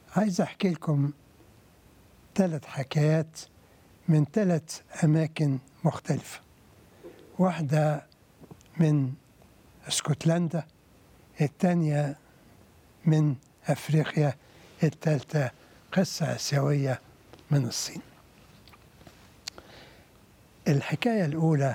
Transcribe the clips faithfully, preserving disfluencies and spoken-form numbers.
عايز أحكي لكم ثلاث حكايات من ثلاث أماكن مختلفة. واحدة من اسكتلندا، الثانية من أفريقيا، الثالثة قصة آسيوية من الصين. الحكاية الأولى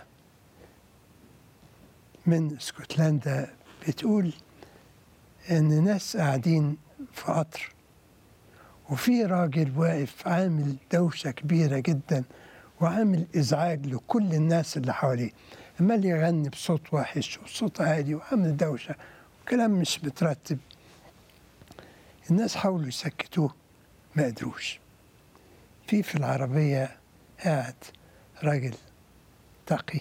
من اسكتلندا بتقول إن ناس قاعدين في قطر، وفي راجل واقف عامل دوشة كبيرة جدا وعامل إزعاج لكل الناس اللي حواليه، عمال يغني بصوت وحش وصوت عالي وعامل دوشة وكلام مش مترتب. الناس حاولوا يسكتوه ما قدروش. في في العربية قاعد راجل تقي،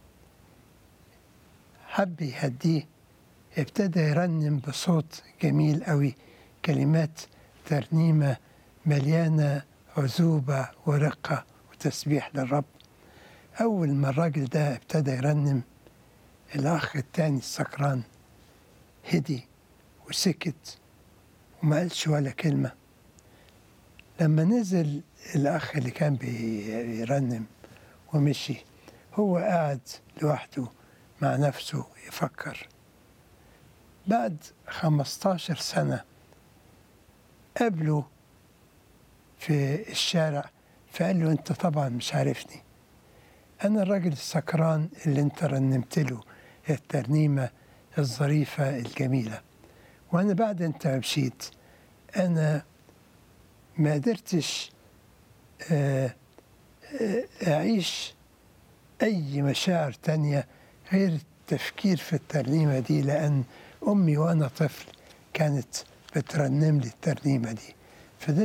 حب يهديه، ابتدى يرنم بصوت جميل قوي كلمات ترنيمة مليانة عذوبة ورقة وتسبيح للرب. أول ما الراجل ده ابتدى يرنم، الأخ التاني السكران هدي وسكت وما قالش ولا كلمة. لما نزل الأخ اللي كان بيرنم ومشي، هو قاعد لوحده مع نفسه يفكر. بعد خمستاشر سنة قابله في الشارع، فقال له: أنت طبعا مش عارفني، أنا الراجل السكران اللي أنت رنمت له الترنيمة الظريفة الجميلة، وأنا بعد أنت مشيت أنا ما قدرتش أعيش أي مشاعر تانية غير التفكير في الترنيمة دي، لأن أمي وأنا طفل كانت بترنم لي الترنيمة دي. فده